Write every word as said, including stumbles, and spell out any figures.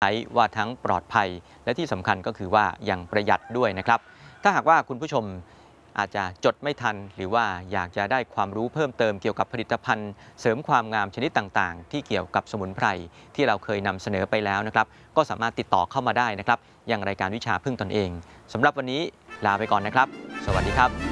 ใช้ว่าทั้งปลอดภัยและที่สำคัญก็คือว่ายังประหยัดด้วยนะครับถ้าหากว่าคุณผู้ชมอาจจะจดไม่ทันหรือว่าอยากจะได้ความรู้เพิ่มเติมเกี่ยวกับผลิตภัณฑ์เสริมความงามชนิดต่างๆที่เกี่ยวกับสมุนไพรที่เราเคยนำเสนอไปแล้วนะครับก็สามารถติดต่อเข้ามาได้นะครับยังรายการวิชาพึ่งตนเองสำหรับวันนี้ลาไปก่อนนะครับสวัสดีครับ